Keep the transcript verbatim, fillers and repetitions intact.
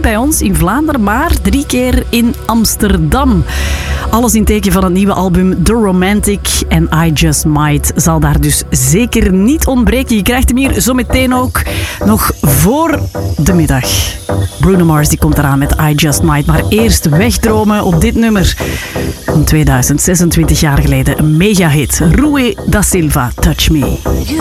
bij ons in Vlaanderen, maar drie keer in Amsterdam. Alles in teken van het nieuwe album The Romantic en I Just Might zal daar dus zeker niet ontbreken. Je krijgt hem hier zo meteen ook nog voor de middag. Bruno Mars die komt eraan met I Just Might, maar eerst wegdromen op dit nummer. Van tweeduizend, zesentwintig jaar geleden, een megahit. Rui da Silva, Touch Me.